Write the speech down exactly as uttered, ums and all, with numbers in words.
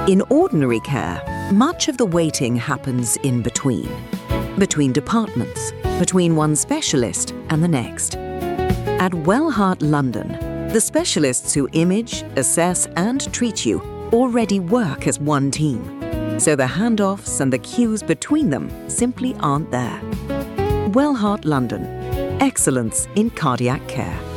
In ordinary care, much of the waiting happens in between. Between departments, between one specialist and the next. At Wellheart London, the specialists who image, assess and treat you already work as one team. So the handoffs and the queues between them simply aren't there. Wellheart London. Excellence in cardiac care.